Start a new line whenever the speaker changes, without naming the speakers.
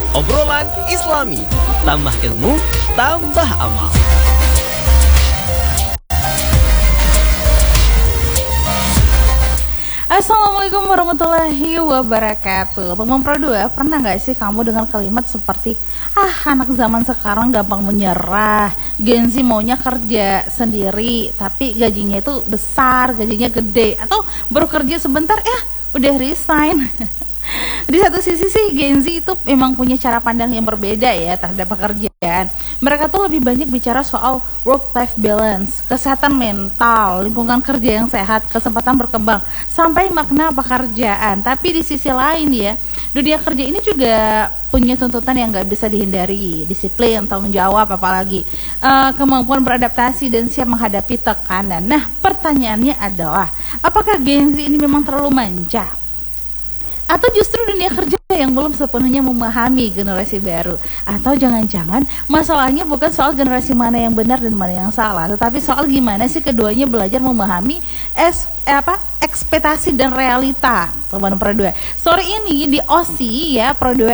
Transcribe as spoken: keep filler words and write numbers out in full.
Obrolan Islami, tambah ilmu, tambah amal.
Assalamualaikum warahmatullahi wabarakatuh. Teman Pro dua, pernah gak sih kamu dengar kalimat seperti ah anak zaman sekarang gampang menyerah, Gen Z maunya kerja sendiri tapi gajinya itu besar, gajinya gede, atau baru kerja sebentar ya udah resign. Di satu sisi sih Gen Z itu memang punya cara pandang yang berbeda ya terhadap pekerjaan. Mereka tuh lebih banyak bicara soal work-life balance, kesehatan mental, lingkungan kerja yang sehat, kesempatan berkembang, sampai makna pekerjaan. Tapi di sisi lain ya, dunia kerja ini juga punya tuntutan yang gak bisa dihindari, disiplin, tanggung jawab, apalagi uh, kemampuan beradaptasi dan siap menghadapi tekanan. Nah, pertanyaannya adalah, apakah Gen Z ini memang terlalu manja? Atau justru dunia kerja yang belum sepenuhnya memahami generasi baru? Atau jangan-jangan masalahnya bukan soal generasi mana yang benar dan mana yang salah, tetapi soal gimana sih keduanya belajar memahami es, eh, apa ekspektasi dan realita. Teman Pro dua, sore ini di O S I ya Pro dua